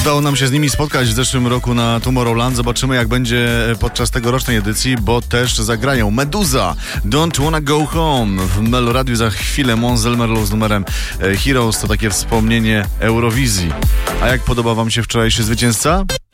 Udało nam się z nimi spotkać w zeszłym roku na Tomorrowland. Zobaczymy, jak będzie podczas tegorocznej edycji, bo też zagrają Meduza, Don't Wanna Go Home. W Meloradiu za chwilę Måns Zelmerlöw z numerem Heroes. To takie wspomnienie Eurowizji. A jak podoba wam się wczorajszy zwycięzca?